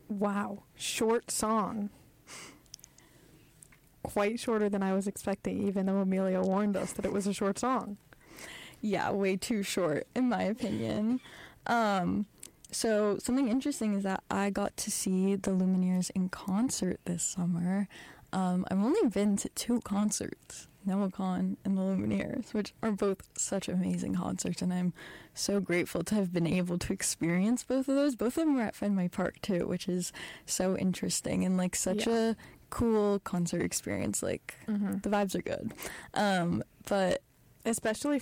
Wow. Short song. Quite shorter than I was expecting, even though Amelia warned us that it was a short song. Yeah, way too short, in my opinion. So something interesting is that I got to see the Lumineers in concert this summer. I've only been to 2 concerts, NoahCon and the Lumineers, which are both such amazing concerts, and I'm so grateful to have been able to experience both of those. Both of them were at Fenway Park, too, which is so interesting and, like, such a cool concert experience. Like, the vibes are good. But especially